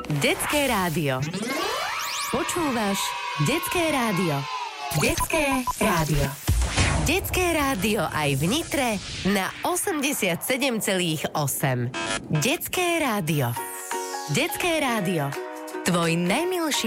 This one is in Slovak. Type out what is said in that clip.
Detské rádio. Počúvaš Detské rádio. Detské rádio. Detské rádio aj v Nitre na 87,8. Detské rádio. Detské rádio. Tvoj najmilší